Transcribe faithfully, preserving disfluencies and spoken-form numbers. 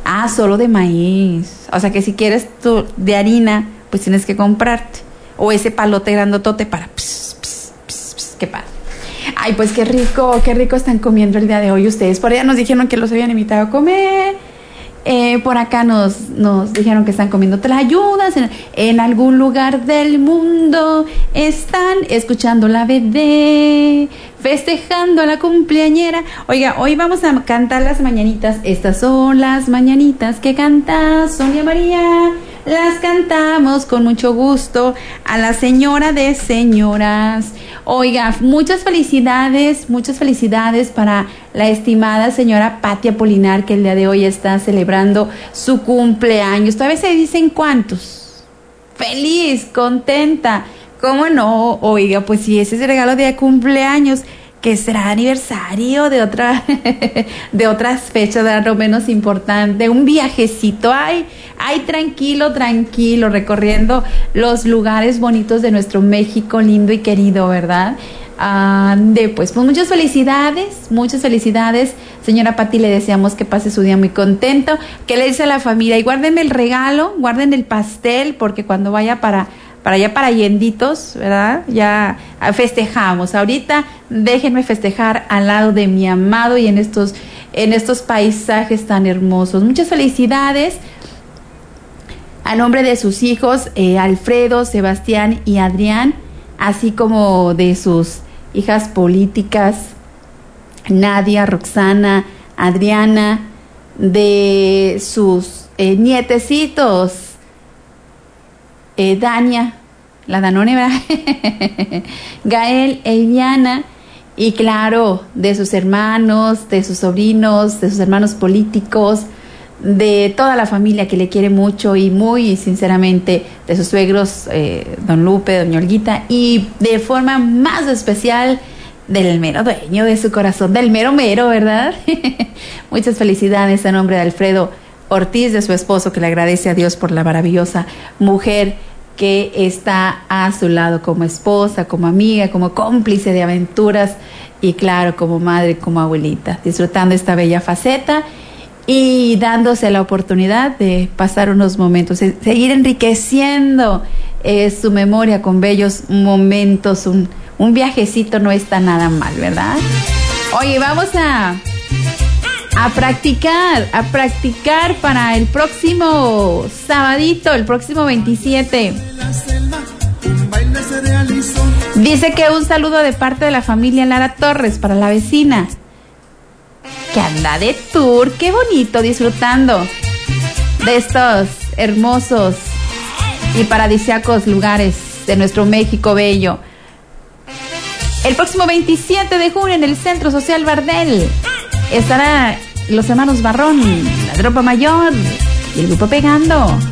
Ah, solo de maíz. O sea que si quieres tú de harina, pues tienes que comprarte. O ese palote grandotote para... Pss, pss, pss, pss, qué padre. Ay, pues qué rico, qué rico están comiendo el día de hoy ustedes. Por allá nos dijeron que los habían invitado a comer. Eh, por acá nos, nos dijeron que están comiendo tlayudas. En, en algún lugar del mundo están escuchando la bebé, festejando a la cumpleañera. Oiga, hoy vamos a cantar las mañanitas. Estas son las mañanitas que canta Sonia María. Las cantamos con mucho gusto a la señora de señoras. Oiga, muchas felicidades, muchas felicidades para la estimada señora Patti Apolinar, que el día de hoy está celebrando su cumpleaños. Todavía se dicen cuántos. Feliz, contenta. ¿Cómo no? Oiga, pues si ese es el regalo de cumpleaños, que será aniversario de otra de otras fechas, de lo menos importante, un viajecito, ay, ay, tranquilo, tranquilo, recorriendo los lugares bonitos de nuestro México lindo y querido, ¿verdad? Ah, de pues, pues muchas felicidades, muchas felicidades, señora Patti, le deseamos que pase su día muy contento, que le dice a la familia, y guárdenme el regalo, guarden el pastel, porque cuando vaya para para allá para Allenditos, ¿verdad? Ya festejamos. Ahorita déjenme festejar al lado de mi amado y en estos, en estos paisajes tan hermosos. Muchas felicidades a nombre de sus hijos, eh, Alfredo, Sebastián y Adrián, así como de sus hijas políticas, Nadia, Roxana, Adriana, de sus eh, nietecitos, Eh, Dania, la Danone, ¿verdad? Gael, Eliana, y claro, de sus hermanos, de sus sobrinos, de sus hermanos políticos, de toda la familia que le quiere mucho y muy sinceramente, de sus suegros, eh, don Lupe, doña Olguita, y de forma más especial del mero dueño de su corazón, del mero mero, ¿verdad? Muchas felicidades a nombre de Alfredo Ortiz, de su esposo, que le agradece a Dios por la maravillosa mujer que está a su lado como esposa, como amiga, como cómplice de aventuras y claro, como madre, como abuelita, disfrutando esta bella faceta y dándose la oportunidad de pasar unos momentos, seguir enriqueciendo eh, su memoria con bellos momentos. Un, un viajecito no está nada mal, ¿verdad? Oye, vamos a... A practicar, a practicar para el próximo sabadito, el próximo veintisiete. Dice que un saludo de parte de la familia Lara Torres para la vecina, que anda de tour, qué bonito, disfrutando de estos hermosos y paradisíacos lugares de nuestro México bello. El próximo veintisiete de junio en el Centro Social Bardel estará los hermanos Barrón, la Tropa Mayor y el grupo Pegando.